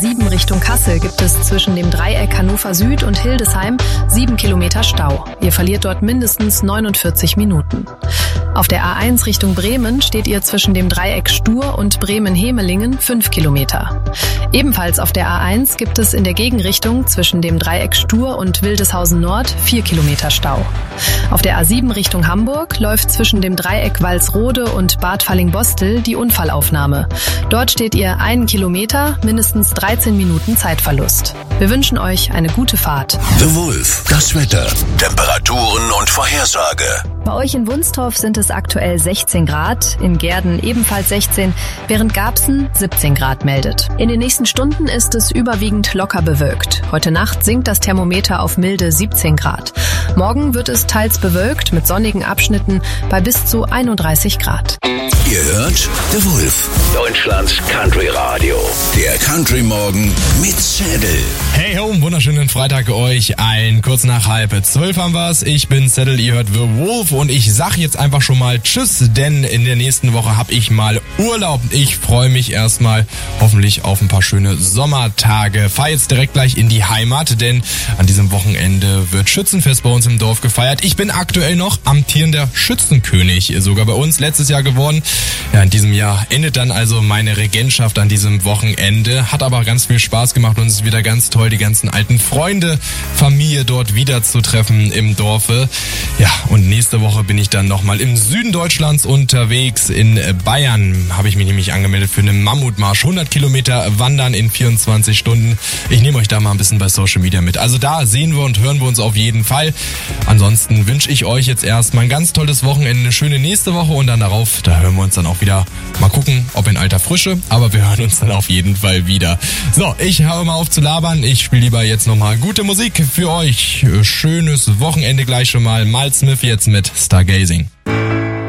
7 Richtung Kassel gibt es zwischen dem Dreieck Hannover Süd und Hildesheim 7 Kilometer Stau. Ihr verliert dort mindestens 49 Minuten. Auf der A1 Richtung Bremen steht ihr zwischen dem Dreieck Stur und Bremen-Hemelingen 5 Kilometer. Ebenfalls auf der A1 gibt es in der Gegenrichtung zwischen dem Dreieck Stur und Wildeshausen Nord 4 Kilometer Stau. Auf der A7 Richtung Hamburg läuft zwischen dem Dreieck Walsrode und Bad Falling-Bostel die Unfallaufnahme. Dort steht ihr 1 Kilometer, mindestens 13 Minuten Zeitverlust. Wir wünschen euch eine gute Fahrt. The Wolf, das Wetter, Temperaturen und Vorhersage. Bei euch in Wunstorf sind es aktuell 16 Grad, in Gehrden ebenfalls 16, während Garbsen 17 Grad meldet. In den nächsten Stunden ist es überwiegend locker bewölkt. Heute Nacht sinkt das Thermometer auf milde 17 Grad. Morgen wird es teils bewölkt mit sonnigen Abschnitten bei bis zu 31 Grad. Ihr hört The Wolf, Deutschlands Country Radio. Der Country Morgen mit Saddle. Hey ho, wunderschönen Freitag euch allen. Kurz nach 11:30 haben wir's. Ich bin Saddle, ihr hört The Wolf und ich sag jetzt einfach schon mal Tschüss, denn in der nächsten Woche habe ich mal Urlaub. Ich freue mich erstmal hoffentlich auf ein paar schöne Sommertage. Fahr jetzt direkt gleich in die Heimat, denn an diesem Wochenende wird Schützenfest bei uns im Dorf gefeiert. Ich bin aktuell noch amtierender Schützenkönig, sogar bei uns letztes Jahr geworden. Ja, in diesem Jahr endet dann also meine Regentschaft an diesem Wochenende. Hat aber ganz viel Spaß gemacht und es ist wieder ganz toll, die ganzen alten Freunde, Familie dort wiederzutreffen im Dorfe. Ja, und nächste Woche bin ich dann nochmal im Süden Deutschlands unterwegs. In Bayern habe ich mich nämlich angemeldet für einen Mammutmarsch. 100 Kilometer wandern in 24 Stunden. Ich nehme euch da mal ein bisschen bei Social Media mit. Also da sehen wir und hören wir uns auf jeden Fall. Ansonsten wünsche ich euch jetzt erstmal ein ganz tolles Wochenende, eine schöne nächste Woche und dann darauf, da hören wir uns dann auch wieder. Mal gucken, ob in alter Frische, aber wir hören uns dann auf jeden Fall wieder. So, ich höre mal auf zu labern. Ich spiele lieber jetzt nochmal gute Musik für euch. Schönes Wochenende gleich schon mal. Miles Smith jetzt mit Stargazing.